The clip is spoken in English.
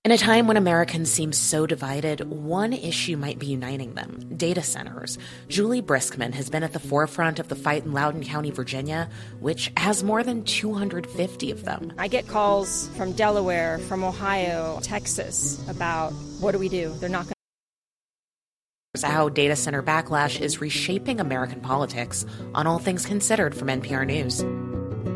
In a time when Americans seem so divided, one issue might be uniting them: data centers. Julie Briskman has been at the forefront of the fight in Loudoun County, Virginia, which has more than 250 of them. I get calls from Delaware, from Ohio, Texas about what do we do? They're not going to. How data center backlash is reshaping American politics on All Things Considered from NPR News.